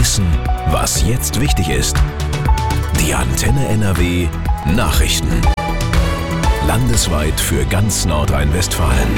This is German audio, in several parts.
Wissen, was jetzt wichtig ist. Die Antenne NRW Nachrichten. Landesweit für ganz Nordrhein-Westfalen.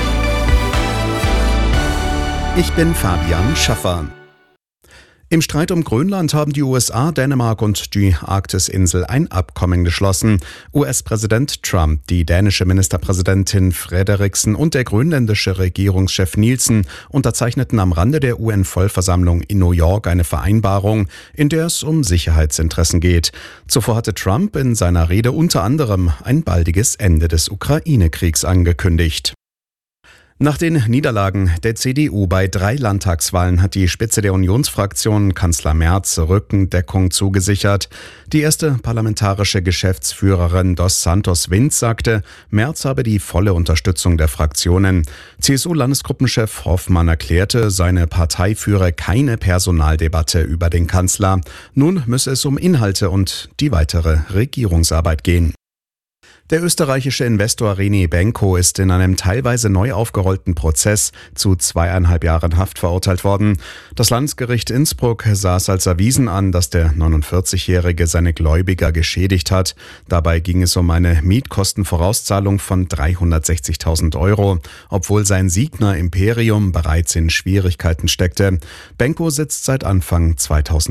Ich bin Fabian Schaffer. Im Streit um Grönland haben die USA, Dänemark und die Arktisinsel ein Abkommen geschlossen. US-Präsident Trump, die dänische Ministerpräsidentin Frederiksen und der grönländische Regierungschef Nielsen unterzeichneten am Rande der UN-Vollversammlung in New York eine Vereinbarung, in der es um Sicherheitsinteressen geht. Zuvor hatte Trump in seiner Rede unter anderem ein baldiges Ende des Ukraine-Kriegs angekündigt. Nach den Niederlagen der CDU bei 3 Landtagswahlen hat die Spitze der Unionsfraktion Kanzler Merz Rückendeckung zugesichert. Die erste parlamentarische Geschäftsführerin Dos Santos Vinz sagte, Merz habe die volle Unterstützung der Fraktionen. CSU-Landesgruppenchef Hoffmann erklärte, seine Partei führe keine Personaldebatte über den Kanzler. Nun müsse es um Inhalte und die weitere Regierungsarbeit gehen. Der österreichische Investor René Benko ist in einem teilweise neu aufgerollten Prozess zu 2,5 Jahren Haft verurteilt worden. Das Landesgericht Innsbruck sah es als erwiesen an, dass der 49-Jährige seine Gläubiger geschädigt hat. Dabei ging es um eine Mietkostenvorauszahlung von 360.000 €, obwohl sein Signa Imperium bereits in Schwierigkeiten steckte. Benko sitzt seit Anfang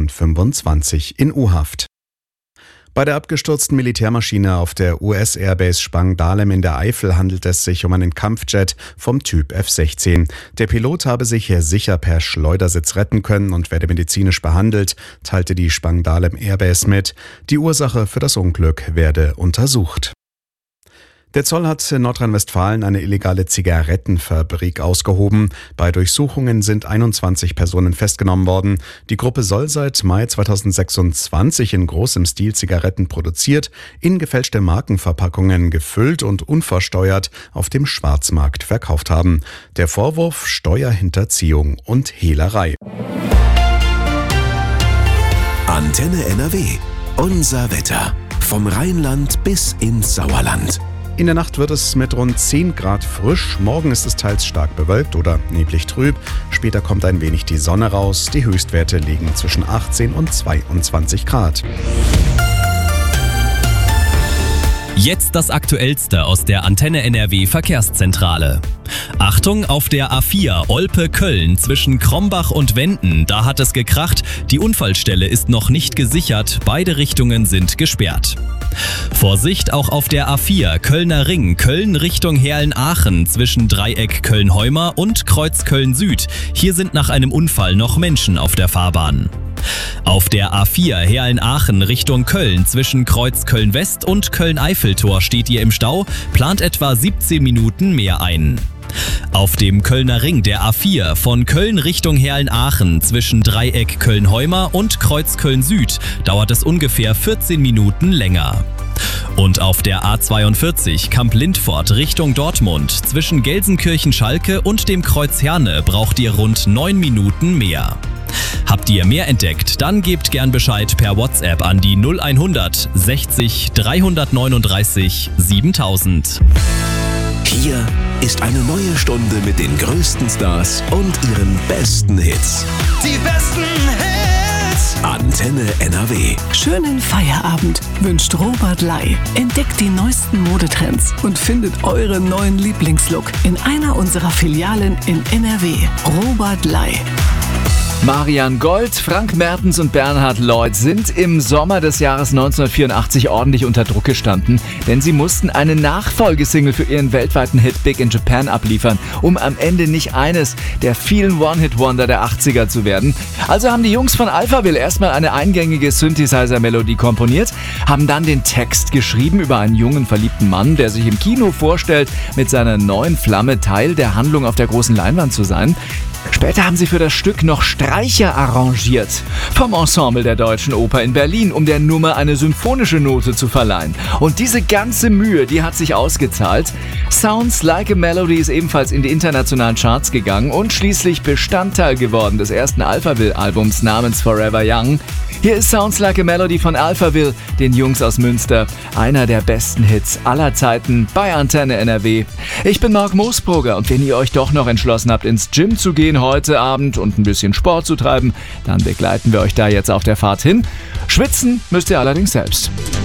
2025 in U-Haft. Bei der abgestürzten Militärmaschine auf der US-Airbase Spangdahlem in der Eifel handelt es sich um einen Kampfjet vom Typ F-16. Der Pilot habe sich sicher per Schleudersitz retten können und werde medizinisch behandelt, teilte die Spangdahlem Airbase mit. Die Ursache für das Unglück werde untersucht. Der Zoll hat in Nordrhein-Westfalen eine illegale Zigarettenfabrik ausgehoben. Bei Durchsuchungen sind 21 Personen festgenommen worden. Die Gruppe soll seit Mai 2026 in großem Stil Zigaretten produziert, in gefälschte Markenverpackungen gefüllt und unversteuert auf dem Schwarzmarkt verkauft haben. Der Vorwurf: Steuerhinterziehung und Hehlerei. Antenne NRW. Unser Wetter. Vom Rheinland bis ins Sauerland. In der Nacht wird es mit rund 10 Grad frisch. Morgen ist es teils stark bewölkt oder neblig trüb. Später kommt ein wenig die Sonne raus. Die Höchstwerte liegen zwischen 18 und 22 Grad. Jetzt das Aktuellste aus der Antenne NRW Verkehrszentrale. Achtung, auf der A4 Olpe-Köln zwischen Krombach und Wenden, da hat es gekracht. Die Unfallstelle ist noch nicht gesichert, beide Richtungen sind gesperrt. Vorsicht auch auf der A4 Kölner Ring, Köln Richtung Herln-Aachen zwischen Dreieck Köln-Heumer und Kreuz Köln-Süd. Hier sind nach einem Unfall noch Menschen auf der Fahrbahn. Auf der A4 Herln-Aachen Richtung Köln zwischen Kreuz Köln-West und Köln-Eiffeltor steht ihr im Stau, plant etwa 17 Minuten mehr ein. Auf dem Kölner Ring der A4 von Köln Richtung Herln-Aachen zwischen Dreieck Köln-Heumer und Kreuz Köln-Süd dauert es ungefähr 14 Minuten länger. Und auf der A42 Kamp-Lindfort Richtung Dortmund zwischen Gelsenkirchen-Schalke und dem Kreuz Herne braucht ihr rund 9 Minuten mehr. Habt ihr mehr entdeckt, dann gebt gern Bescheid per WhatsApp an die 0100 60 339 7000. Hier ist eine neue Stunde mit den größten Stars und ihren besten Hits. Die besten Hits! Antenne NRW. Schönen Feierabend wünscht Robert Ley. Entdeckt die neuesten Modetrends und findet euren neuen Lieblingslook in einer unserer Filialen in NRW. Robert Ley. Marian Gold, Frank Mertens und Bernhard Lloyd sind im Sommer des Jahres 1984 ordentlich unter Druck gestanden, denn sie mussten eine Nachfolgesingle für ihren weltweiten Hit Big in Japan abliefern, um am Ende nicht eines der vielen One-Hit-Wonder der 80er zu werden. Also haben die Jungs von Alphaville erstmal eine eingängige Synthesizer-Melodie komponiert, haben dann den Text geschrieben über einen jungen, verliebten Mann, der sich im Kino vorstellt, mit seiner neuen Flamme Teil der Handlung auf der großen Leinwand zu sein. Später haben sie für das Stück noch Streicher arrangiert vom Ensemble der Deutschen Oper in Berlin, um der Nummer eine symphonische Note zu verleihen. Und diese ganze Mühe, die hat sich ausgezahlt. Sounds Like a Melody ist ebenfalls in die internationalen Charts gegangen und schließlich Bestandteil geworden des ersten Alphaville-Albums namens Forever Young. Hier ist Sounds Like a Melody von Alphaville, den Jungs aus Münster. Einer der besten Hits aller Zeiten bei Antenne NRW. Ich bin Marc Moosbrugger und wenn ihr euch doch noch entschlossen habt, ins Gym zu gehen Berlin heute Abend und ein bisschen Sport zu treiben, dann begleiten wir euch da jetzt auf der Fahrt hin. Schwitzen müsst ihr allerdings selbst.